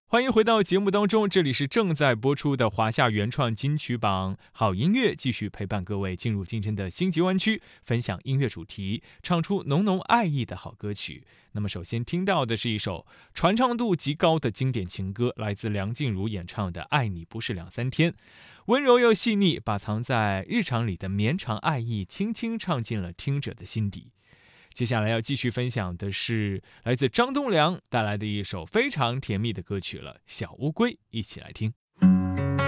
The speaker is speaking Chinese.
欢迎回到节目当中，这里是正在播出的华夏原创金曲榜，好音乐继续陪伴各位进入今天的星级湾区，分享音乐主题，唱出浓浓爱意的好歌曲。那么首先听到的是一首传唱度极高的经典情歌，来自梁静茹演唱的《爱你不是两三天》，温柔又细腻，把藏在日常里的绵长爱意轻轻唱进了听者的心底。接下来要继续分享的是来自张栋梁带来的一首非常甜蜜的歌曲了，《小乌龟》，一起来听。